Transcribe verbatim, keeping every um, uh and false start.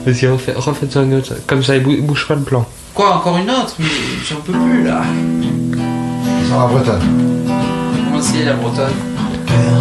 Vas-y, refais, refaites-en une autre. Comme ça, il bou- bouge pas le plan. Quoi, encore une autre? Mais j'en peux plus là. Sur la Bretonne. Comment c'est la Bretonne?